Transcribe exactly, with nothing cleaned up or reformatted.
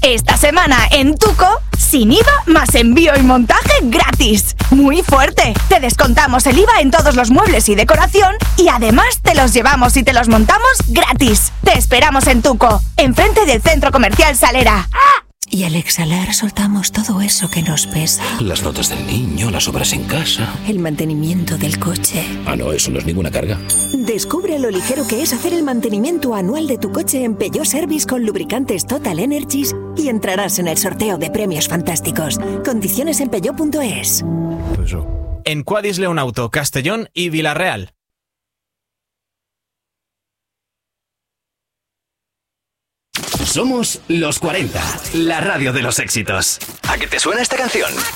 Esta semana en Tuco, sin I V A más envío y montaje gratis. ¡Muy fuerte! Te descontamos el I V A en todos los muebles y decoración y además te los llevamos y te los montamos gratis. Te esperamos en Tuco, enfrente del Centro Comercial Salera. Y al exhalar soltamos todo eso que nos pesa. Las notas del niño, las obras en casa. El mantenimiento del coche. Ah, no, eso no es ninguna carga. Descubre lo ligero que es hacer el mantenimiento anual de tu coche en Peugeot Service con lubricantes Total Energies y entrarás en el sorteo de premios fantásticos. Condiciones en peugeot punto es. En Quadis León Auto, Castellón y Villarreal. Somos los cuarenta, la radio de los éxitos. ¿A qué te suena esta canción?